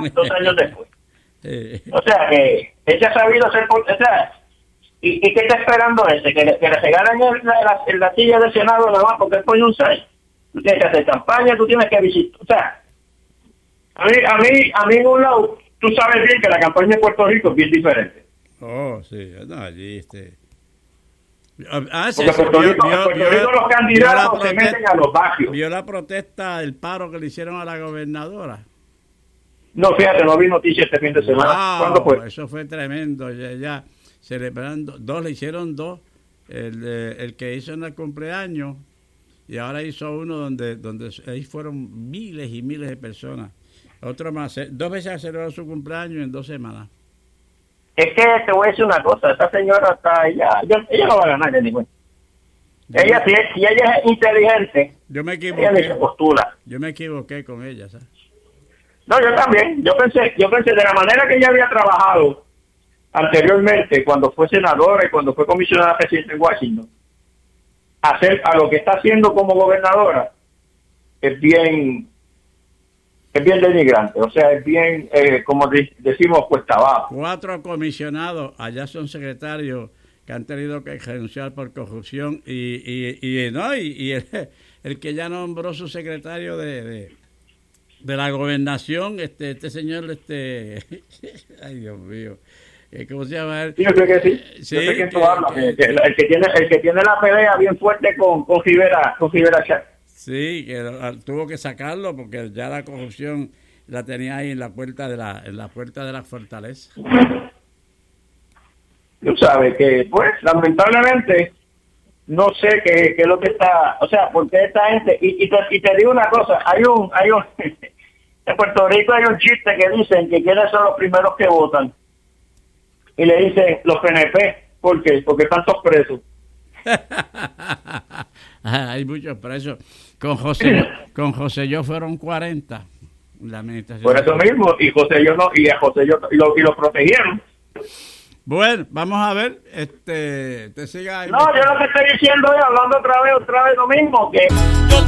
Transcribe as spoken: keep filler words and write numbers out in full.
dos años después. O sea, que ella ha sabido hacer... O sea, ¿y, y qué está esperando ese? ¿Que le, que le regalen en la, la, en la silla del Senado nada más porque él pone un seis? Tú tienes que hacer campaña, tú tienes que visitar... O sea, a mí, a mí, a mí en un lado, tú sabes bien que la campaña de Puerto Rico es bien diferente. Oh, sí, no, allí este... Ah, sí, porque sí, Puerto vio, Rico, vio, Puerto vio, Rico los candidatos se protesta, meten a los barrios. ¿Vio la protesta, el paro que le hicieron a la gobernadora? No, fíjate, no vi noticias este fin de semana. Wow, ¿Cuándo fue? Eso fue tremendo. Ya, ya celebrando, dos, le hicieron dos. El, eh, el que hizo en el cumpleaños y ahora hizo uno donde, donde ahí fueron miles y miles de personas. Otro más, eh, dos veces celebró su cumpleaños en dos semanas. Es que te voy a decir una cosa, esa señora está, ella, ella, ella no va a ganar, anyway. Ella, si, si ella es inteligente, yo me equivoqué, ella ni se postula. Yo me equivoqué con ella, ¿sabes? No, yo también. Yo pensé, yo pensé de la manera que ella había trabajado anteriormente, cuando fue senadora y cundo fue comisionada presidente en Washington, hacer a lo que está haciendo como gobernadora es bien, es bien denigrante. O sea, es bien, eh, como de, decimos, cuesta abajo. Cuatro comisionados allá son secretarios que han tenido que renunciar por corrupción y y, y no y, y el, el que ya nombró su secretario de, de de la gobernación, este este señor, este ay Dios mío, ¿cómo se llama él? Sí, yo sé que sí, sí yo sé quién que, tú hablas, que, que, el que tiene el que tiene la pelea bien fuerte con, con Rivera, con Rivera Chat. Sí, que tuvo que sacarlo porque ya la corrupción la tenía ahí en la puerta de la en la puerta de la fortaleza. Tú sabes que, pues, lamentablemente, no sé qué, qué es lo que está, o sea, porque esta gente, y, y, te, y te digo una cosa, hay un, hay un, en Puerto Rico hay un chiste que dicen que quiénes son los primeros que votan, y le dicen los P N P, ¿por qué? Porque están todos presos. Hay muchos presos. Con José, con José yo fueron cuarenta. La administración. Por eso mismo, y José yo no, y a José yo, y lo, y lo protegieron. Bueno, vamos a ver, este, te siga ahí. No, yo lo que estoy diciendo es, hablando otra vez, otra vez lo mismo, que